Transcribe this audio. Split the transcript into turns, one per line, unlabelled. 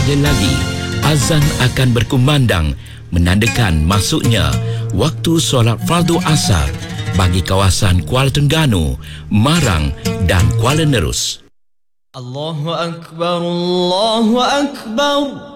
sahaja lagi azan akan berkumandang menandakan masuknya waktu solat fardu asar bagi kawasan Kuala Terengganu, Marang dan Kuala Nerus.
Allahu Akbar, Allahu Akbar.